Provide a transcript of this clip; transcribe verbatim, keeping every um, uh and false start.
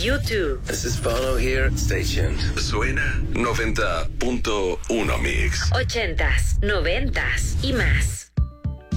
U two. This is Bono here. Stay tuned. Suena noventa punto uno Mix. Ochentas, noventas y más.